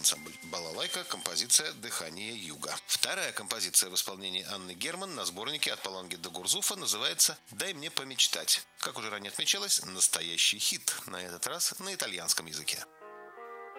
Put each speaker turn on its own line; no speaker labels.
ансамбль «Балалайка», композиция «Дыхание юга». Вторая композиция в исполнении Анны Герман на сборнике «От Паланги до Гурзуфа» называется «Дай мне помечтать». Как уже ранее отмечалось, настоящий хит, на этот раз на итальянском языке.